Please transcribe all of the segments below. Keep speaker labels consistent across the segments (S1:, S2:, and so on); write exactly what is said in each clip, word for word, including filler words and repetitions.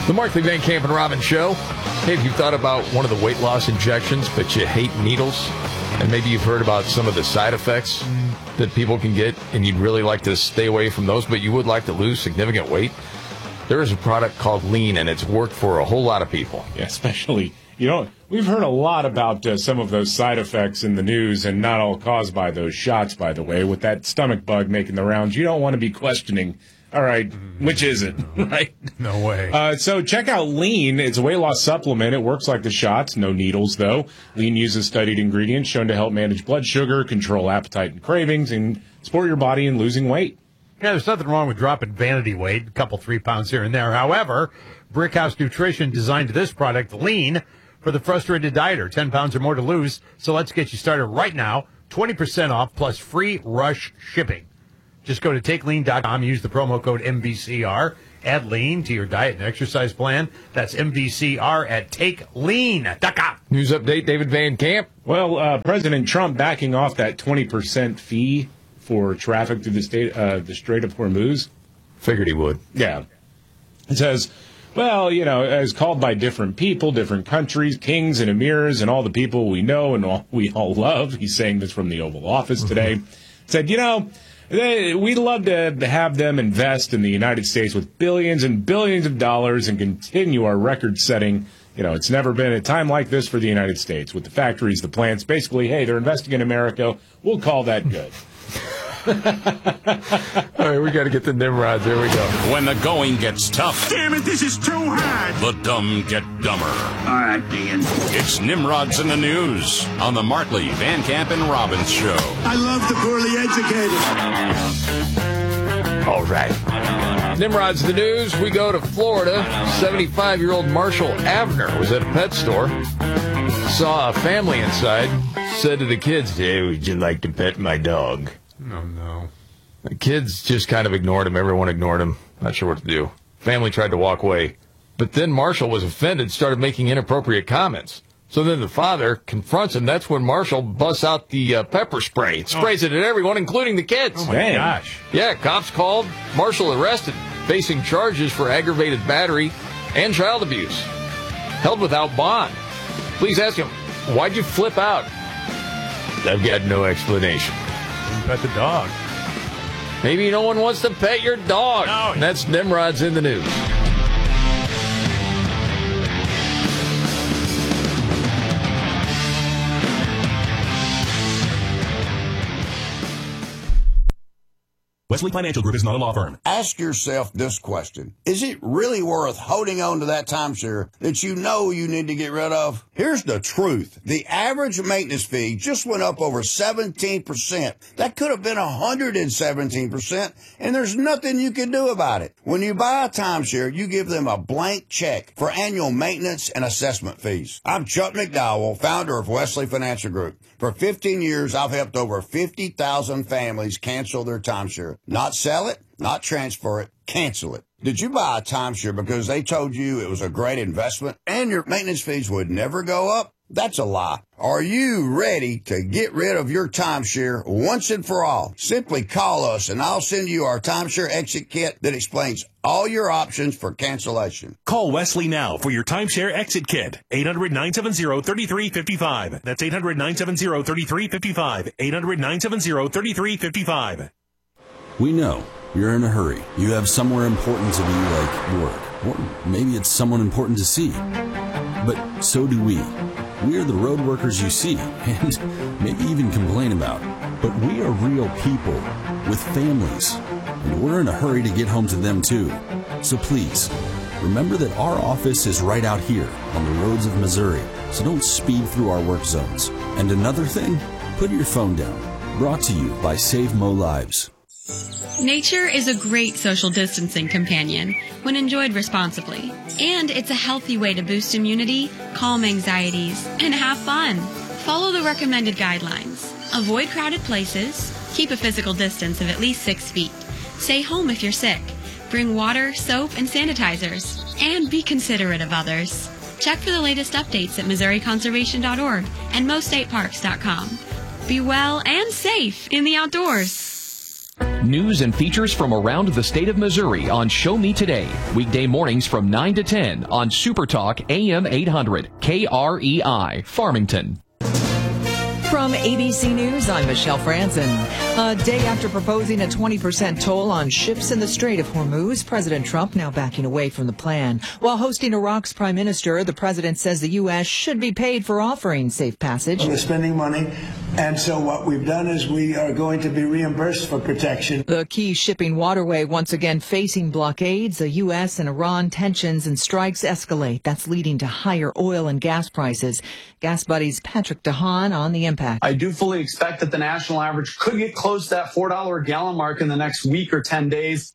S1: The Markley, Van Camp, and Robbins Show. Hey, if you've thought about one of the weight loss injections, but you hate needles, and maybe you've heard about some of the side effects that people can get, and you'd really like to stay away from those, but you would like to lose significant weight, there is a product called Lean, and it's worked for a whole lot of people.
S2: Yeah, especially, you know, we've heard a lot about uh, some of those side effects in the news, and not all caused by those shots, by the way, with that stomach bug making the rounds. You don't want to be questioning, all right, which is it, right?
S3: No way.
S2: Uh, so check out Lean. It's a weight loss supplement. It works like the shots. No needles, though. Lean uses studied ingredients shown to help manage blood sugar, control appetite and cravings, and support your body in losing weight.
S3: Yeah, there's nothing wrong with dropping vanity weight, a couple, three pounds here and there. However, Brickhouse Nutrition designed this product, Lean, for the frustrated dieter. ten pounds or more to lose. So let's get you started right now. twenty percent off plus free rush shipping. Just go to take lean dot com, use the promo code M V C R, add Lean to your diet and exercise plan. That's M V C R at take lean dot com.
S1: News update, David Van Camp.
S2: Well, uh, President Trump backing off that twenty percent fee for traffic through the state, uh, the Strait of Hormuz.
S1: Figured he would.
S2: Yeah. It says, well, you know, as called by different people, different countries, kings and emirs, and all the people we know and all we all love. He's saying this from the Oval Office today. Said, you know, They, we'd love to have them invest in the United States with billions and billions of dollars and continue our record-setting. You know, it's never been a time like this for the United States with the factories, the plants. Basically, hey, they're investing in America. We'll call that good.
S1: All right, we got to get the Nimrods. There we go.
S4: When the going gets tough.
S5: Damn it, this is too hard.
S4: The dumb get dumber.
S5: All right, Dan.
S4: It's Nimrods in the News on the Markley, Van Camp, and Robbins Show.
S5: I love the poorly educated.
S1: All right. Nimrod's the news. We go to Florida. seventy-five-year-old Marshall Avner was at a pet store. Saw a family inside. Said to the kids, hey, would you like to pet my dog?
S3: Oh, no.
S1: The kids just kind of ignored him. Everyone ignored him. Not sure what to do. Family tried to walk away. But then Marshall was offended, started making inappropriate comments. So then the father confronts him. That's when Marshall busts out the uh, pepper spray. Sprays oh. it at everyone, including the kids.
S3: Oh, my Dang. gosh.
S1: Yeah, cops called. Marshall arrested, facing charges for aggravated battery and child abuse. Held without bond. Please ask him, why'd you flip out? I've got no explanation.
S3: Pet the dog.
S1: Maybe no one wants to pet your dog.
S3: No.
S1: That's Nimrod's in the News.
S6: Wesley Financial Group is not a law firm.
S7: Ask yourself this question. Is it really worth holding on to that timeshare that you know you need to get rid of? Here's the truth. The average maintenance fee just went up over seventeen percent. That could have been one hundred seventeen percent, and there's nothing you can do about it. When you buy a timeshare, you give them a blank check for annual maintenance and assessment fees. I'm Chuck McDowell, founder of Wesley Financial Group. For fifteen years, I've helped over fifty thousand families cancel their timeshare. Not sell it, not transfer it, cancel it. Did you buy a timeshare because they told you it was a great investment and your maintenance fees would never go up? That's a lie. Are you ready to get rid of your timeshare once and for all? Simply call us and I'll send you our timeshare exit kit that explains all your options for cancellation.
S6: Call Wesley now for your timeshare exit kit. eight hundred, nine seven zero, three three five five. That's eight hundred, nine seven zero, three three five five. eight hundred, nine seven zero, three three five five.
S8: We know you're in a hurry. You have somewhere important to be, like work. Or maybe it's someone important to see. But so do we. We are the road workers you see, and maybe even complain about. But we are real people with families, and we're in a hurry to get home to them too. So please, remember that our office is right out here on the roads of Missouri, so don't speed through our work zones. And another thing, put your phone down. Brought to you by Save Mo Lives.
S9: Nature is a great social distancing companion when enjoyed responsibly. And it's a healthy way to boost immunity, calm anxieties, and have fun. Follow the recommended guidelines. Avoid crowded places. Keep a physical distance of at least six feet. Stay home if you're sick. Bring water, soap, and sanitizers. And be considerate of others. Check for the latest updates at Missouri Conservation dot org and Mo State Parks dot com. Be well and safe in the outdoors.
S10: News and features from around the state of Missouri on Show Me Today. Weekday mornings from nine to ten on Super Talk A M eight hundred K R E I, Farmington.
S11: From A B C News, I'm Michelle Franzen. A day after proposing a twenty percent toll on ships in the Strait of Hormuz, President Trump now backing away from the plan. While hosting Iraq's prime minister, the president says the U S should be paid for offering safe passage.
S12: We're spending money, and so what we've done is we are going to be reimbursed for protection.
S11: The key shipping waterway once again facing blockades. The U S and Iran tensions and strikes escalate. That's leading to higher oil and gas prices. Gas Buddy's Patrick DeHaan on the impact.
S13: I do fully expect that the national average could get close to that four dollars a gallon mark in the next week or ten days.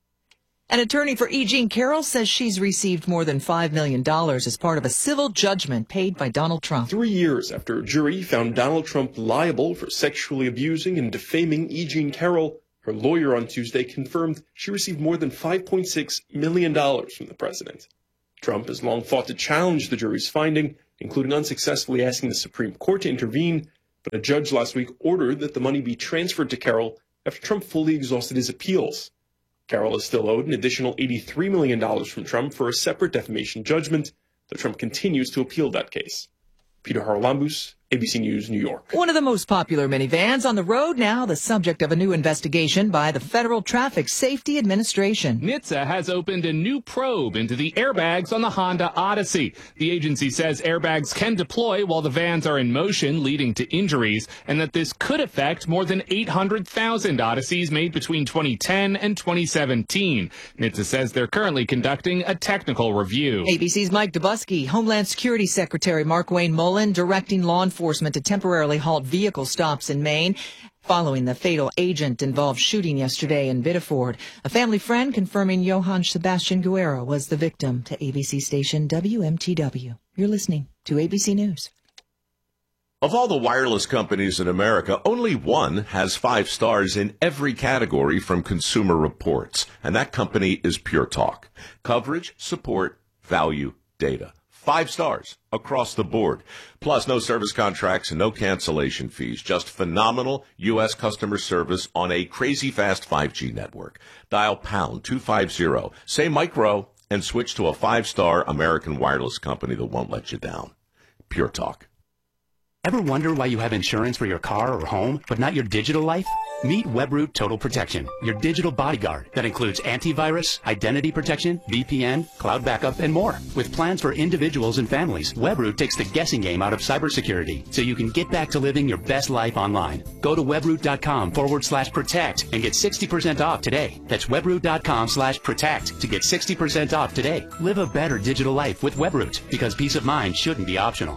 S11: An attorney for E. Jean Carroll says she's received more than five million dollars as part of a civil judgment paid by Donald Trump.
S14: Three years after a jury found Donald Trump liable for sexually abusing and defaming E. Jean Carroll, her lawyer on Tuesday confirmed she received more than five point six million dollars from the president. Trump has long fought to challenge the jury's finding, including unsuccessfully asking the Supreme Court to intervene, but a judge last week ordered that the money be transferred to Carroll after Trump fully exhausted his appeals. Carroll is still owed an additional eighty-three million dollars from Trump for a separate defamation judgment, though Trump continues to appeal that case. Peter Haralambous, A B C News, New York.
S11: One of the most popular minivans on the road now, the subject of a new investigation by the Federal Traffic Safety Administration.
S15: N H T S A has opened a new probe into the airbags on the Honda Odyssey. The agency says airbags can deploy while the vans are in motion, leading to injuries, and that this could affect more than eight hundred thousand Odysseys made between twenty ten and twenty seventeen. N H T S A says they're currently conducting a technical review.
S11: A B C's Mike Dubusky, Homeland Security Secretary Mark Wayne Mullen directing law enforcement to temporarily halt vehicle stops in Maine following the fatal agent-involved shooting yesterday in Biddeford. A family friend confirming Johann Sebastian Guerra was the victim to A B C station W M T W. You're listening to A B C News.
S16: Of all the wireless companies in America, only one has five stars in every category from Consumer Reports, and that company is Pure Talk. Coverage, support, value, data. Five stars across the board. Plus, no service contracts and no cancellation fees. Just phenomenal U S customer service on a crazy fast five G network. Dial pound two fifty, say micro, and switch to a five-star American wireless company that won't let you down. Pure Talk.
S17: Ever wonder why you have insurance for your car or home, but not your digital life? Meet Webroot Total Protection, your digital bodyguard that includes antivirus, identity protection, V P N, cloud backup, and more. With plans for individuals and families, Webroot takes the guessing game out of cybersecurity so you can get back to living your best life online. Go to webroot.com forward slash protect and get sixty percent off today. That's webroot.com slash protect to get sixty percent off today. Live a better digital life with Webroot, because peace of mind shouldn't be optional.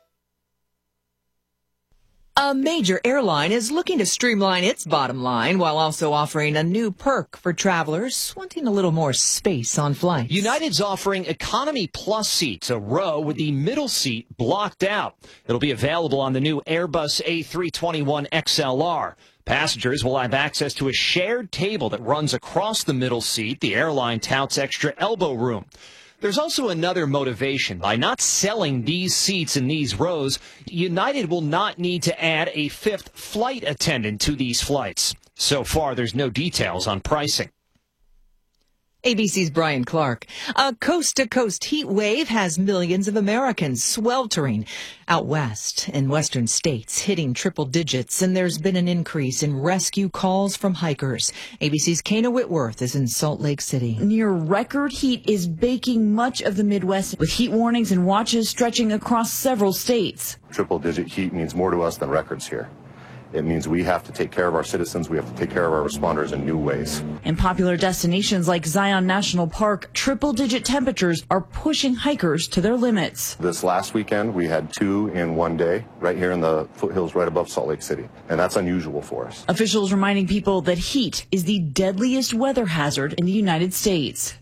S11: A major airline is looking to streamline its bottom line while also offering a new perk for travelers wanting a little more space on flights.
S18: United's offering Economy Plus seats, a row with the middle seat blocked out. It'll be available on the new Airbus A three twenty-one X L R. Passengers will have access to a shared table that runs across the middle seat. The airline touts extra elbow room. There's also another motivation. By not selling these seats in these rows, United will not need to add a fifth flight attendant to these flights. So far, there's no details on pricing.
S11: A B C's Brian Clark. A coast-to-coast heat wave has millions of Americans sweltering out west in western states, hitting triple digits, and there's been an increase in rescue calls from hikers. A B C's Kana Whitworth is in Salt Lake City.
S19: Near record heat is baking much of the Midwest, with heat warnings and watches stretching across several states.
S20: Triple-digit heat means more to us than records here. It means we have to take care of our citizens. We have to take care of our responders in new ways.
S19: In popular destinations like Zion National Park, triple-digit temperatures are pushing hikers to their limits.
S20: This last weekend, we had two in one day right here in the foothills right above Salt Lake City, and that's unusual for us.
S19: Officials reminding people that heat is the deadliest weather hazard in the United States.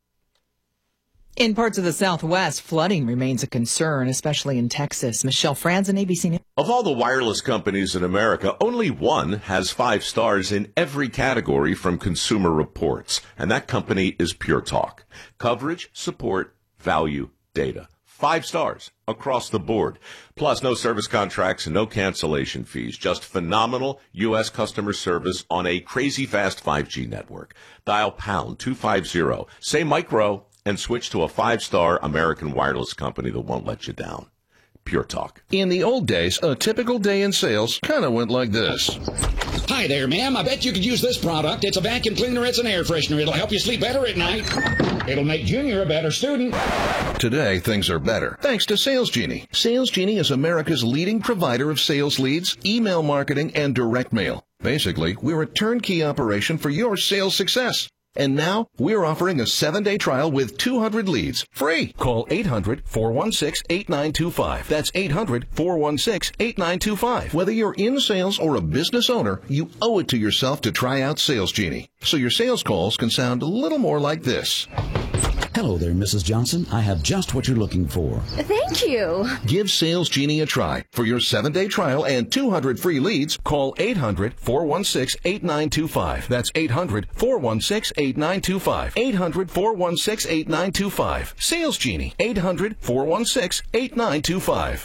S11: In parts of the Southwest, flooding remains a concern, especially in Texas. Michelle Franzen, A B C News.
S16: Of all the wireless companies in America, only one has five stars in every category from Consumer Reports, and that company is Pure Talk. Coverage, support, value, data. Five stars across the board. Plus, no service contracts and no cancellation fees. Just phenomenal U S customer service on a crazy fast five G network. Dial pound two fifty, say micro, and switch to a five-star American wireless company that won't let you down. Pure Talk.
S21: In the old days, a typical day in sales kind of went like this.
S22: Hi there, ma'am. I bet you could use this product. It's a vacuum cleaner. It's an air freshener. It'll help you sleep better at night. It'll make Junior a better student.
S21: Today, things are better, thanks to Sales Genie. Sales Genie is America's leading provider of sales leads, email marketing, and direct mail. Basically, we're a turnkey operation for your sales success. And now, we're offering a seven-day trial with two hundred leads, free. Call eight hundred, four one six, eight nine two five. That's eight hundred, four one six, eight nine two five. Whether you're in sales or a business owner, you owe it to yourself to try out Sales Genie, so your sales calls can sound a little more like this.
S23: Hello there, Missus Johnson. I have just what you're looking for.
S24: Thank you.
S21: Give Sales Genie a try. For your seven-day trial and two hundred free leads, call eight hundred, four one six, eight nine two five. That's eight hundred, four one six, eight nine two five. eight hundred, four one six, eight nine two five. Sales Genie, eight hundred, four one six, eight nine two five.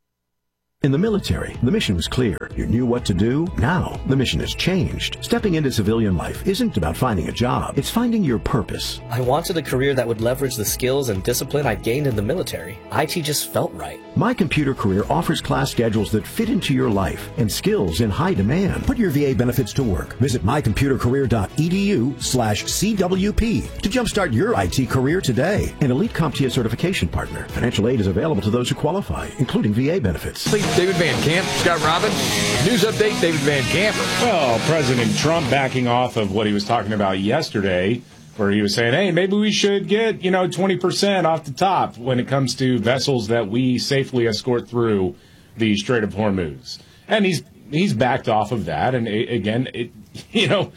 S25: In the military, the mission was clear. You knew what to do. Now, the mission has changed. Stepping into civilian life isn't about finding a job. It's finding your purpose.
S26: I wanted a career that would leverage the skills and discipline I gained in the military. I T just felt right.
S25: My Computer Career offers class schedules that fit into your life and skills in high demand. Put your V A benefits to work. Visit my computer career dot e d u slash C W P to jumpstart your I T career today. An elite CompTIA certification partner. Financial aid is available to those who qualify, including V A benefits.
S1: David Van Camp, Scott Robbins. News update, David Van Camp.
S2: Well, President Trump backing off of what he was talking about yesterday, where he was saying, hey, maybe we should get, you know, twenty percent off the top when it comes to vessels that we safely escort through the Strait of Hormuz. And he's he's backed off of that. And it, again, it, you know,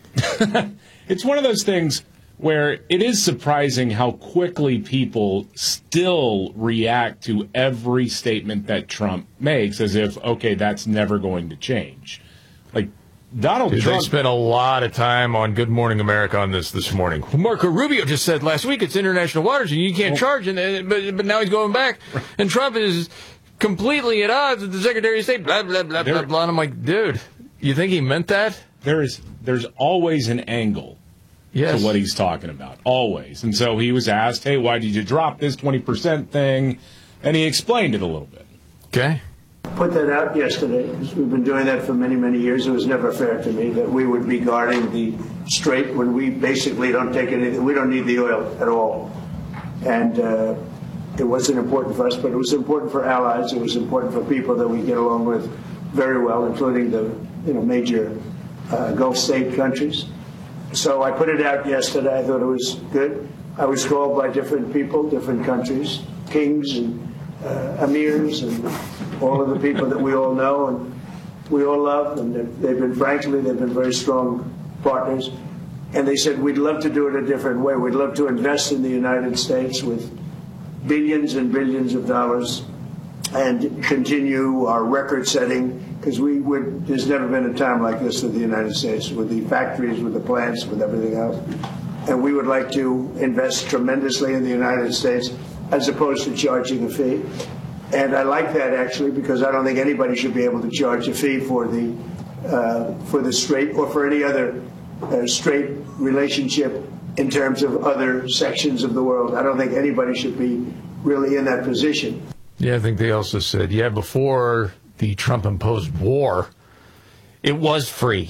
S2: it's one of those things where it is surprising how quickly people still react to every statement that Trump makes as if, okay, that's never going to change. Like, Donald
S1: Dude,
S2: Trump
S1: they spent a lot of time on Good Morning America on this this morning. Marco Rubio just said last week it's international waters and you can't charge, and but, but now he's going back. And Trump is completely at odds with the Secretary of State, blah, blah, blah, there, blah, blah. And I'm like, dude, you think he meant that?
S2: There is, there's always an angle. Yes. To what he's talking about, always. And so he was asked, hey, why did you drop this twenty percent thing? And he explained it a little bit.
S1: Okay.
S12: Put that out yesterday. We've been doing that for many, many years. It was never fair to me that we would be guarding the strait when we basically don't take anything. We don't need the oil at all. And uh, it wasn't important for us, but it was important for allies. It was important for people that we get along with very well, including the you know major uh, Gulf state countries. So I put it out yesterday. I thought it was good. I was called by different people, different countries, kings and uh, emirs and all of the people that we all know and we all love. And they've, they've been, frankly, they've been very strong partners. And they said, we'd love to do it a different way. We'd love to invest in the United States with billions and billions of dollars and continue our record-setting, because we would, there's never been a time like this in the United States, with the factories, with the plants, with everything else. And we would like to invest tremendously in the United States as opposed to charging a fee. And I like that, actually, because I don't think anybody should be able to charge a fee for the, uh, for the strait or for any other uh, strait relationship in terms of other sections of the world. I don't think anybody should be really in that position.
S1: Yeah, I think they also said, yeah, before the Trump-imposed war, it was free.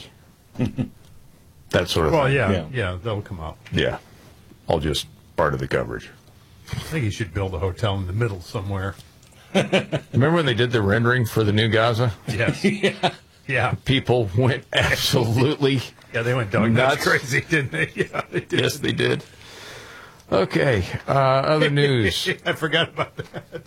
S1: That sort of
S3: well,
S1: thing.
S3: Well, yeah, yeah, yeah, that'll come out.
S1: Yeah, all just part of the coverage.
S3: I think he should build a hotel in the middle somewhere.
S1: Remember when they did the rendering for the new Gaza?
S3: Yes.
S2: yeah.
S3: Yeah.
S1: People went absolutely
S3: Yeah, they went dog
S1: nuts.
S3: That's crazy, didn't they? Yeah, they did.
S1: Yes, they did. Okay, uh, other news.
S3: I forgot about that.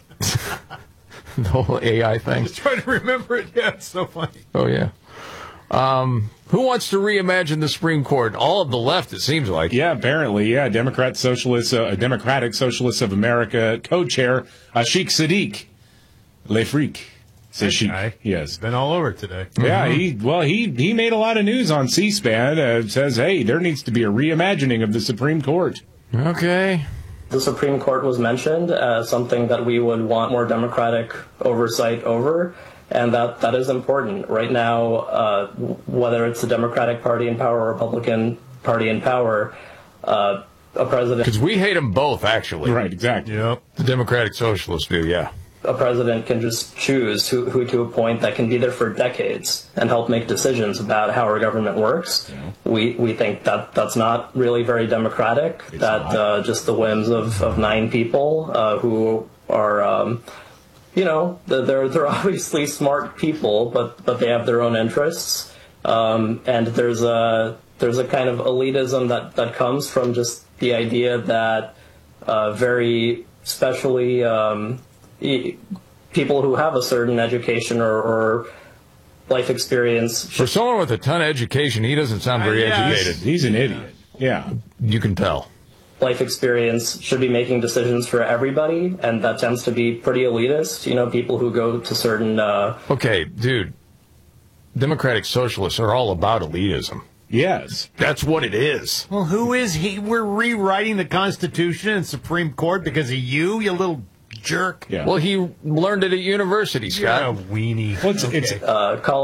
S1: The whole A I thing.
S3: I was trying to remember it. Yeah, it's so funny.
S1: Oh, yeah. Um, who wants to reimagine the Supreme Court? All of the left, it seems like.
S2: Yeah, apparently. Yeah, Democrat Socialists, uh, Democratic Socialists of America co-chair uh, Sheikh Sadiq Le Freak. Says Sheikh. Yes,
S3: been all over today.
S2: Yeah,
S3: Mm-hmm.
S2: he well he he made a lot of news on C-SPAN. Uh, says, hey, there needs to be a reimagining of the Supreme Court.
S1: Okay.
S4: The Supreme Court was mentioned as something that we would want more democratic oversight over, and that, that is important. Right now, uh, whether it's the Democratic Party in power or Republican Party in power, uh, a president...
S1: Because we hate them both, actually.
S2: Right, exactly.
S1: Yep. The Democratic Socialists do, yeah.
S4: A president can just choose who, who to appoint that can be there for decades and help make decisions about how our government works. Yeah. We we think that that's not really very democratic, it's that uh, just the whims of, of nine people uh, who are, um, you know, they're, they're obviously smart people, but, but they have their own interests. Um, and there's a, there's a kind of elitism that, that comes from just the idea that uh, very specially... Um, people who have a certain education or, or life experience.
S1: For someone with a ton of education, he doesn't sound very uh, yeah, educated.
S2: He's an idiot. Yeah.
S1: You can tell.
S4: Life experience should be making decisions for everybody, and that tends to be pretty elitist. You know, people who go to certain... Uh,
S1: okay, dude. Democratic Socialists are all about elitism.
S2: Yes.
S1: That's what it is.
S3: Well, who is he? We're rewriting the Constitution and Supreme Court because of you, you little... jerk.
S1: Yeah. Well, he learned it at university, Scott.
S3: You're a weenie.
S2: Well, it's,
S4: okay.
S2: it's
S4: uh,